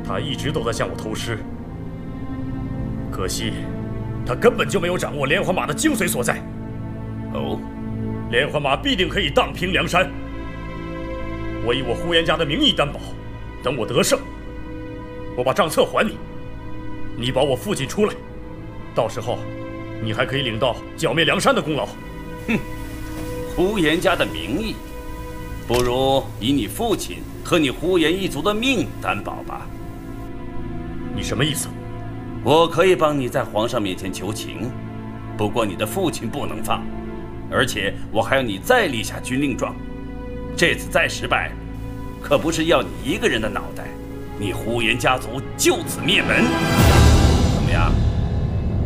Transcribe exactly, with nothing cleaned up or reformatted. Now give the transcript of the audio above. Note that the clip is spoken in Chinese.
他一直都在向我偷师，可惜他根本就没有掌握连环马的精髓所在。 哦， 连环马必定可以荡平梁山。我以我呼延家的名义担保，等我得胜，我把账册还你，你保我父亲出来，到时候你还可以领到剿灭梁山的功劳。 哼，呼延家的名义，不如以你父亲和你呼延一族的命担保吧。 你什么意思？ 我可以帮你在皇上面前求情，不过你的父亲不能放，而且我还要你再立下军令状。这次再失败，可不是要你一个人的脑袋，你呼延家族就此灭门。怎么样？